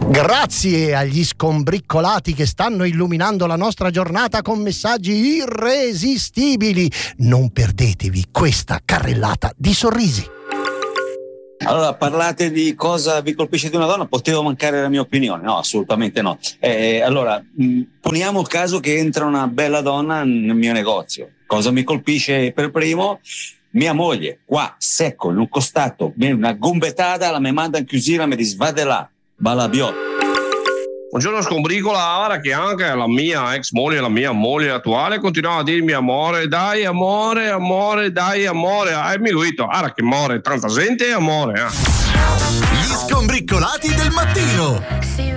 Grazie agli scombriccolati che stanno illuminando la nostra giornata con messaggi irresistibili. Non perdetevi questa carrellata di sorrisi. Allora, parlate di cosa vi colpisce di una donna, potevo mancare la mia opinione? No, assolutamente no. Allora, poniamo il caso che entra una bella donna nel mio negozio. Cosa mi colpisce per primo? Mia moglie, qua, secco, in un costato, una gombetada, la mi manda in cucina, mi dice, va de là, balabiot. Buongiorno scombricola, ora che anche la mia ex moglie, la mia moglie attuale, continuava a dirmi amore, dai amore, amore, dai amore. Mi guido, ora che amore, tanta gente amore. Gli scombriccolati del mattino.